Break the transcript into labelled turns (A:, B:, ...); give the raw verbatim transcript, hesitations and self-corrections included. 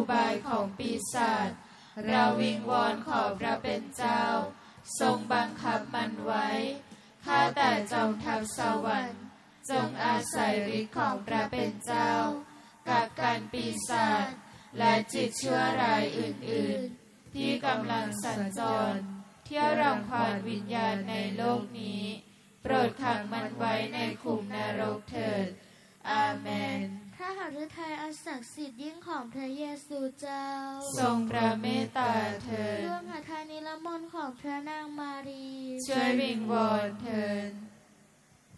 A: บายของปีศาจเราวิงวอนขอพระเป็นเจ้าทรงบังคับมันไว้ข้าแต่จอมทัพสวรรค์จงอาศัยฤทธิ์ของพระเป็นเจ้ากับการปีศาจและจิตชั่วร้ายอื่นๆที่กำลังสัญจรเที่ยวรังควานวิญญาณในโลกนี้โปรดขังมันไว้ในขุมนรกเถิดอาเมน
B: พระหฤทัยอันศักดิ์สิทธิ์ยิ่งของพระเยซูเจ้า
A: ทรงพระเมตตาเถิด
B: ร่วมหทัยนิรมนต์ของพระนางมารี
A: ช่วยวิงวอนเถิด